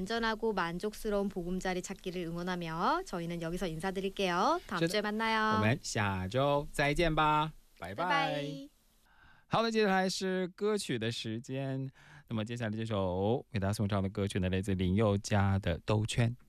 안전하고 만족스러운 보금자리 찾기를 응원하며 저희는 여기서 인사드릴게요. 다음 주에 만나요. 我们下周再见吧，拜拜。 拜拜。 好的，接下来是歌曲的时间。那么接下来这首为大家送上的歌曲呢，来自林宥嘉的《兜圈》。